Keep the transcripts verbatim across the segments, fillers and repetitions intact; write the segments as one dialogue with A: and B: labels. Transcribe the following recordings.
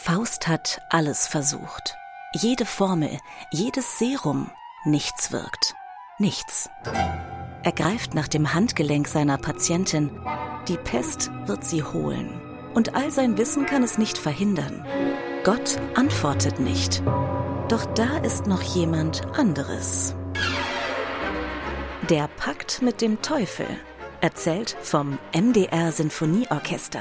A: Faust hat alles versucht. Jede Formel, jedes Serum, nichts wirkt. Nichts. Er greift nach dem Handgelenk seiner Patientin. Die Pest wird sie holen. Und all sein Wissen kann es nicht verhindern. Gott antwortet nicht. Doch da ist noch jemand anderes. Der Pakt mit dem Teufel. Erzählt vom M D R Sinfonieorchester.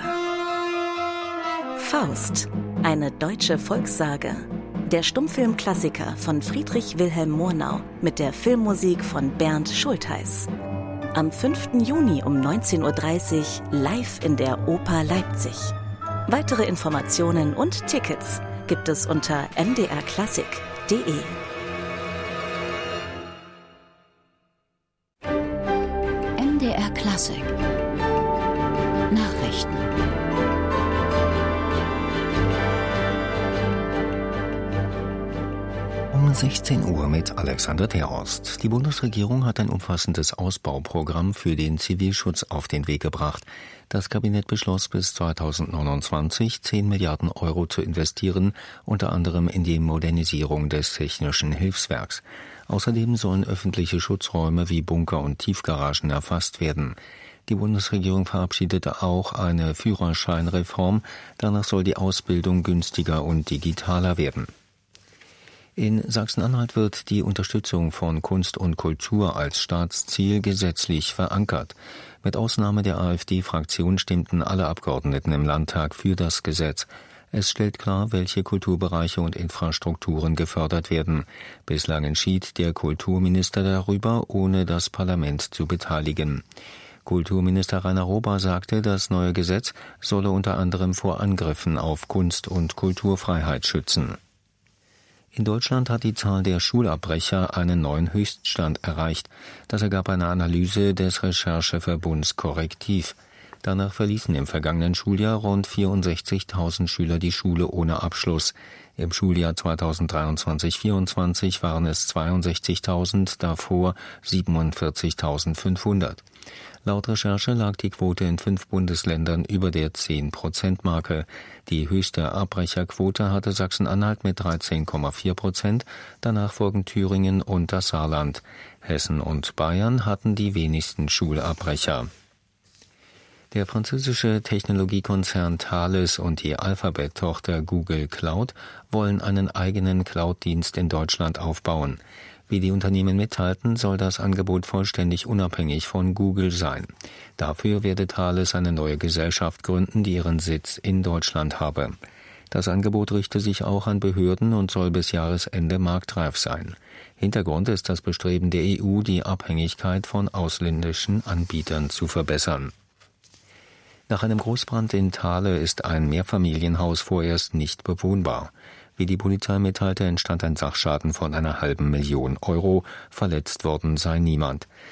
A: Faust, eine deutsche Volkssage. Der Stummfilmklassiker von Friedrich Wilhelm Murnau mit der Filmmusik von Bernd Schultheiß. Am fünften Juni um neunzehn Uhr dreißig live in der Oper Leipzig. Weitere Informationen und Tickets gibt es unter m d r klassik punkt d e.
B: M D R Klassik Nachrichten.
C: Um sechzehn Uhr mit Alexander Terhorst. Die Bundesregierung hat ein umfassendes Ausbauprogramm für den Zivilschutz auf den Weg gebracht. Das Kabinett beschloss, bis zweitausendneunundzwanzig zehn Milliarden Euro zu investieren, unter anderem in die Modernisierung des Technischen Hilfswerks. Außerdem sollen öffentliche Schutzräume wie Bunker und Tiefgaragen erfasst werden. Die Bundesregierung verabschiedete auch eine Führerscheinreform. Danach soll die Ausbildung günstiger und digitaler werden. In Sachsen-Anhalt wird die Unterstützung von Kunst und Kultur als Staatsziel gesetzlich verankert. Mit Ausnahme der AfD-Fraktion stimmten alle Abgeordneten im Landtag für das Gesetz. Es stellt klar, welche Kulturbereiche und Infrastrukturen gefördert werden. Bislang entschied der Kulturminister darüber, ohne das Parlament zu beteiligen. Kulturminister Rainer Rober sagte, das neue Gesetz solle unter anderem vor Angriffen auf Kunst- und Kulturfreiheit schützen. In Deutschland hat die Zahl der Schulabbrecher einen neuen Höchststand erreicht. Das ergab eine Analyse des Rechercheverbunds Korrektiv. Danach verließen im vergangenen Schuljahr rund vierundsechzigtausend Schüler die Schule ohne Abschluss. Im Schuljahr zweitausenddreiundzwanzig vierundzwanzig waren es zweiundsechzigtausend, davor siebenundvierzigtausendfünfhundert. Laut Recherche lag die Quote in fünf Bundesländern über der zehn Prozent Marke. Die höchste Abbrecherquote hatte Sachsen-Anhalt mit dreizehn Komma vier Prozent, danach folgen Thüringen und das Saarland. Hessen und Bayern hatten die wenigsten Schulabbrecher. Der französische Technologiekonzern Thales und die Alphabet-Tochter Google Cloud wollen einen eigenen Cloud-Dienst in Deutschland aufbauen. Wie die Unternehmen mitteilten, soll das Angebot vollständig unabhängig von Google sein. Dafür werde Thales eine neue Gesellschaft gründen, die ihren Sitz in Deutschland habe. Das Angebot richte sich auch an Behörden und soll bis Jahresende marktreif sein. Hintergrund ist das Bestreben der E U, die Abhängigkeit von ausländischen Anbietern zu verbessern. Nach einem Großbrand in Thale ist ein Mehrfamilienhaus vorerst nicht bewohnbar. Wie die Polizei mitteilte, entstand ein Sachschaden von einer halben Million Euro. Verletzt worden sei niemand.